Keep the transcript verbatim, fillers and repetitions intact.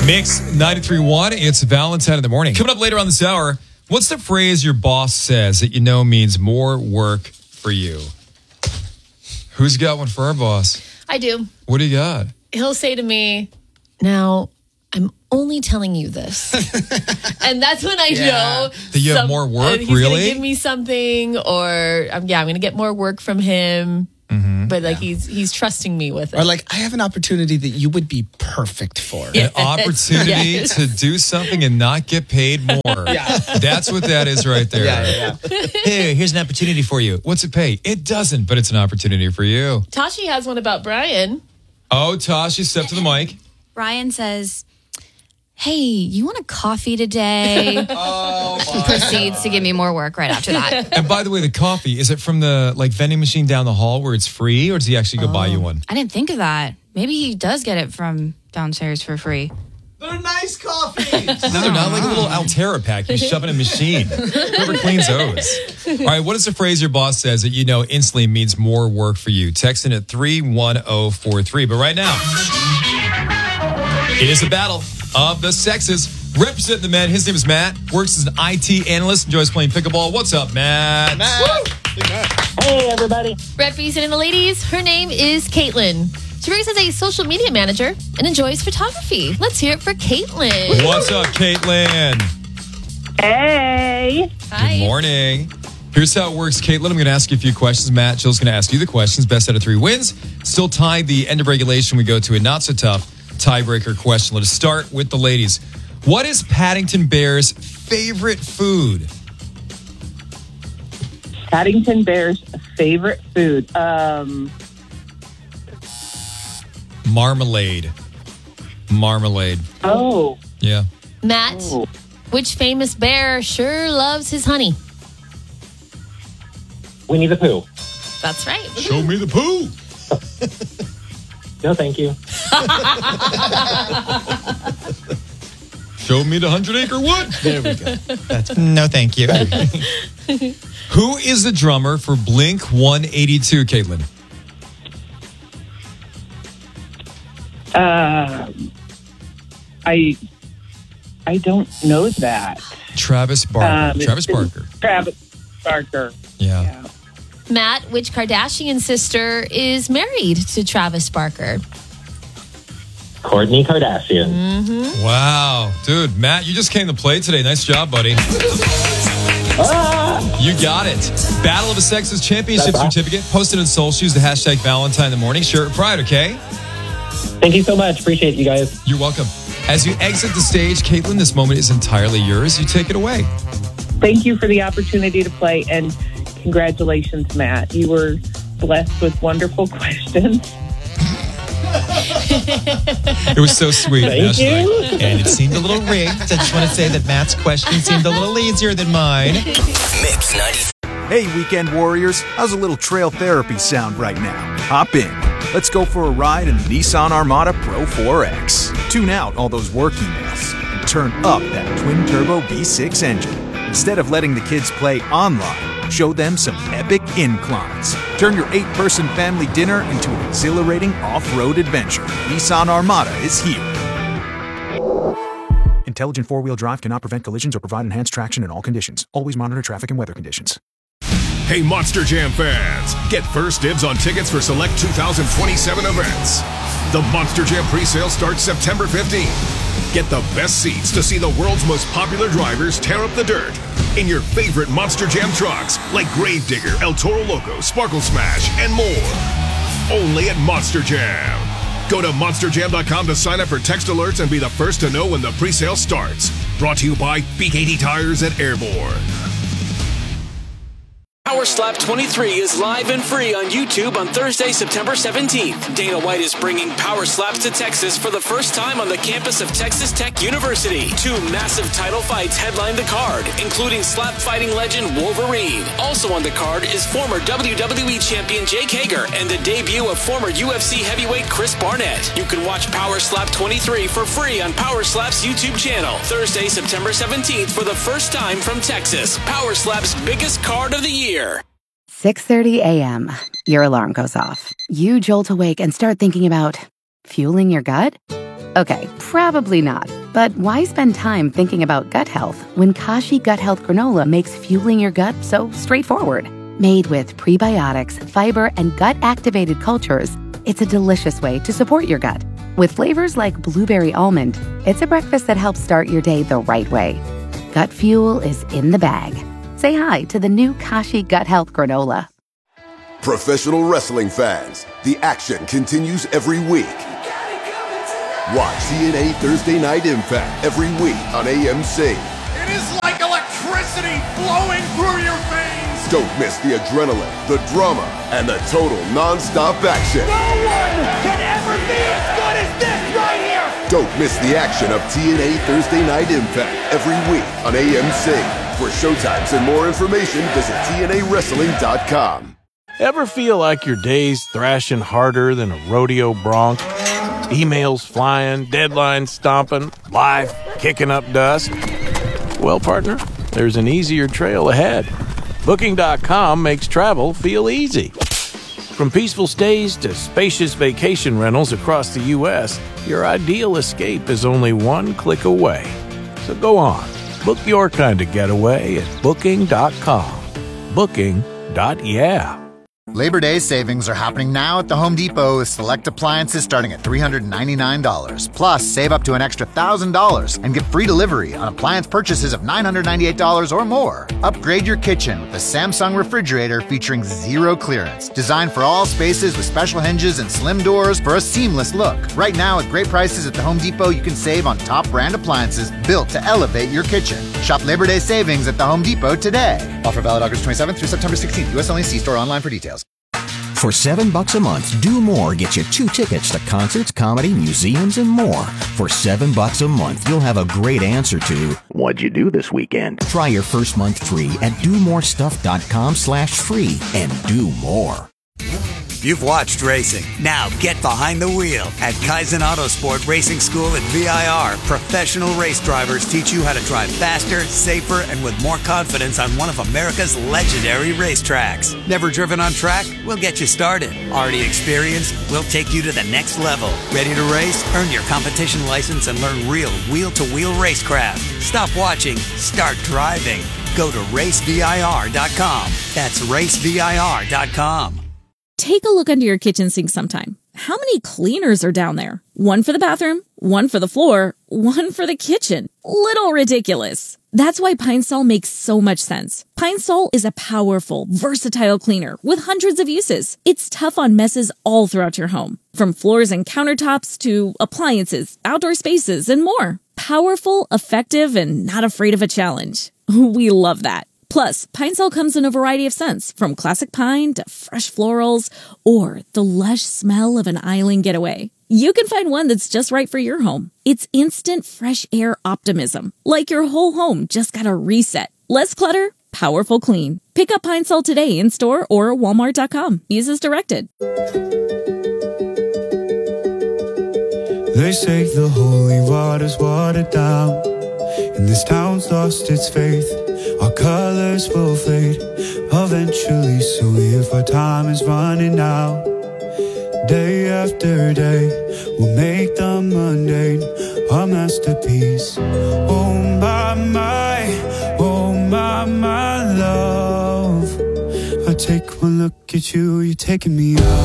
Mix ninety-three point one. It's Valentine in the morning. Coming up later on this hour, what's the phrase your boss says that you know means more work for you? Who's got one for our boss? I do. What do you got? He'll say to me, now, I'm only telling you this. And that's when I Yeah. know that you have some- more work, uh, he's really? going to give me something, or um, yeah, I'm going to get more work from him. Mm-hmm. But like he's he's trusting me with it. Or like, I have an opportunity that you would be perfect for. An opportunity Yes. to do something and not get paid more. Yeah. That's what that is right there. Yeah, yeah, yeah. Hey, here's an opportunity for you. What's it pay? It doesn't, but it's an opportunity for you. Tashi has one about Brian. Oh, Tosh, you step to the mic. Ryan says, hey, you want a coffee today? Oh, He proceeds to give me more work right after that. And by the way, the coffee, is it from the like vending machine down the hall where it's free, or does he actually go buy you one? I didn't think of that. Maybe he does get it from downstairs for free. They're nice coffees. No, they're not like a little Altera pack. You shove in a machine. Whoever cleans those. All right, what is the phrase your boss says that you know instantly means more work for you? Text in at three one zero four three. But right now, it is a battle of the sexes. Representing the men, his name is Matt. Works as an I T analyst. Enjoys playing pickleball. What's up, Matt? Matt. Big Matt. Hey, everybody. Representing the ladies, her name is Caitlin. She works as a social media manager and enjoys photography. Let's hear it for Caitlin. What's up, Caitlin? Hey. Good morning. Here's how it works, Caitlin. I'm going to ask you a few questions. Matt, Jill's going to ask you the questions. Best out of three wins. Still tied. The end of regulation, we go to a not-so-tough tiebreaker question. Let us start with the ladies. What is Paddington Bear's favorite food? Paddington Bear's favorite food. Um, Marmalade. Marmalade. oh. Yeah. Matt, Oh. which famous bear sure loves his honey? Winnie the Pooh. That's right. Show me the poo. No, thank you. Show me the hundred acre wood. There we go. That's, no, thank you. Who is the drummer for Blink one eighty-two, Caitlin? Uh, I I don't know that. Travis Barker. Um, Travis it's- Barker. Travis Barker. Yeah. Yeah. Matt, which Kardashian sister is married to Travis Barker? Kourtney Kardashian. Wow. Dude, Matt, you just came to play today. Nice job, buddy. You got it. Battle of the Sexes Championship That's awesome. certificate. Posted in Soul Shoes, the hashtag Valentine in the morning. Share it with pride, okay? Thank you so much. Appreciate you guys. You're welcome. As you exit the stage, Caitlin, this moment is entirely yours. You take it away. Thank you for the opportunity to play, and congratulations, Matt. You were blessed with wonderful questions. It was so sweet. Thank Ashley. you. And it seemed a little rigged. I just want to say that Matt's question seemed a little easier than mine. Mix ninety. Hey, weekend warriors, how's a little trail therapy sound right now? Hop in. Let's go for a ride in the Nissan Armada Pro four X. Tune out all those work emails and turn up that twin-turbo V six engine. Instead of letting the kids play online, show them some epic inclines. Turn your eight-person family dinner into an exhilarating off-road adventure. Nissan Armada is here. Intelligent four-wheel drive cannot prevent collisions or provide enhanced traction in all conditions. Always monitor traffic and weather conditions. Hey, Monster Jam fans! Get first dibs on tickets for select two thousand twenty-seven events. The Monster Jam pre-sale starts September fifteenth. Get the best seats to see the world's most popular drivers tear up the dirt in your favorite Monster Jam trucks like Gravedigger, El Toro Loco, Sparkle Smash, and more. Only at Monster Jam. Go to monster jam dot com to sign up for text alerts and be the first to know when the pre-sale starts. Brought to you by B K T Tires at Airborne. Power Slap twenty-three is live and free on YouTube on Thursday, September seventeenth. Dana White is bringing Power Slaps to Texas for the first time on the campus of Texas Tech University. Two massive title fights headline the card, including slap fighting legend Wolverine. Also on the card is former W W E champion Jake Hager and the debut of former U F C heavyweight Chris Barnett. You can watch Power Slap twenty-three for free on Power Slap's YouTube channel. Thursday, September seventeenth for the first time from Texas. Power Slap's biggest card of the year. six thirty a.m. Your alarm goes off. You jolt awake and start thinking about fueling your gut? Okay, probably not. But why spend time thinking about gut health when Kashi Gut Health Granola makes fueling your gut so straightforward? Made with prebiotics, fiber, and gut-activated cultures, it's a delicious way to support your gut. With flavors like blueberry almond, it's a breakfast that helps start your day the right way. Gut fuel is in the bag. Say hi to the new Kashi Gut Health Granola. Professional wrestling fans, the action continues every week. Watch T N A Thursday Night Impact every week on A M C. It is like electricity flowing through your veins. Don't miss the adrenaline, the drama, and the total non-stop action. No one can ever be as good as this right here. Don't miss the action of T N A Thursday Night Impact every week on A M C. For showtimes and more information, visit T N A wrestling dot com. Ever feel like your day's thrashing harder than a rodeo bronc? Emails flying, deadlines stomping, life kicking up dust? Well, partner, there's an easier trail ahead. Booking dot com makes travel feel easy. From peaceful stays to spacious vacation rentals across the U S, your ideal escape is only one click away. So go on, book your kind of getaway at Booking dot com. Booking. Yeah. Labor Day savings are happening now at the Home Depot with select appliances starting at three hundred ninety-nine dollars. Plus, save up to an extra one thousand dollars and get free delivery on appliance purchases of nine hundred ninety-eight dollars or more. Upgrade your kitchen with the Samsung refrigerator featuring zero clearance. Designed for all spaces with special hinges and slim doors for a seamless look. Right now, at great prices at the Home Depot, you can save on top brand appliances built to elevate your kitchen. Shop Labor Day savings at the Home Depot today. Offer valid August twenty-seventh through September sixteenth. U S only. See store online for details. For seven bucks a month, Do More gets you two tickets to concerts, comedy, museums, and more. For seven bucks a month, you'll have a great answer to what'd you do this weekend? Try your first month free at do more stuff dot com slash free and do more. You've watched racing. Now get behind the wheel at Kaizen Autosport Racing School at V I R. Professional race drivers teach you how to drive faster, safer, and with more confidence on one of America's legendary racetracks. Never driven on track? We'll get you started. Already experienced? We'll take you to the next level. Ready to race? Earn your competition license and learn real wheel-to-wheel racecraft. Stop watching. Start driving. Go to race V I R dot com. That's race V I R dot com. Take a look under your kitchen sink sometime. How many cleaners are down there? One for the bathroom, one for the floor, one for the kitchen. Little ridiculous. That's why Pine Sol makes so much sense. Pine Sol is a powerful, versatile cleaner with hundreds of uses. It's tough on messes all throughout your home, from floors and countertops to appliances, outdoor spaces, and more. Powerful, effective, and not afraid of a challenge. We love that. Plus, Pine Sol comes in a variety of scents, from classic pine to fresh florals or the lush smell of an island getaway. You can find one that's just right for your home. It's instant fresh air optimism, like your whole home just got a reset. Less clutter, powerful clean. Pick up Pine Sol today in store or walmart dot com. Use as directed. They say the holy water's watered down, and this town's lost its faith. Our colors will fade eventually, so if our time is running out, day after day, we'll make the mundane our masterpiece. Oh my, my, oh my, my love, I take one look at you, you're taking me out.